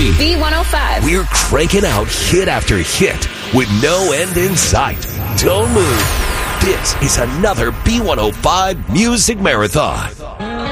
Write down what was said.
B105. We're cranking out hit after hit with no end in sight. Don't move. This is another B105 Music Marathon.